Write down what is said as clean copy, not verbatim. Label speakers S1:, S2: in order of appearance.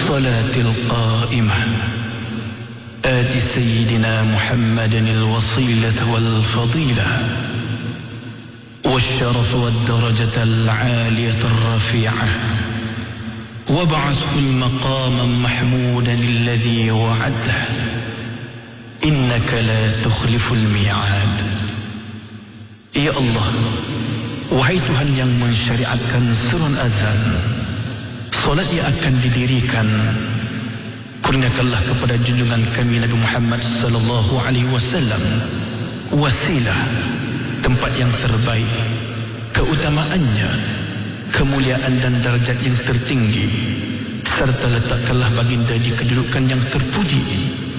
S1: والصلاة القائمة آت سيدنا محمد الوصيلة والفضيلة والشرف والدرجة العالية الرفيعة وابعثه المقام محمودا الذي وعده إنك لا تخلف الميعاد. Ya Allah, wahai Tuhan yang mensyariatkan serun azan, solat yang akan didirikan, kurniakanlah kepada junjungan kami Nabi Muhammad sallallahu alaihi wasallam wasilah, tempat yang terbaik, keutamaannya, kemuliaan dan darjat yang tertinggi, serta letakkanlah baginda di kedudukan yang terpuji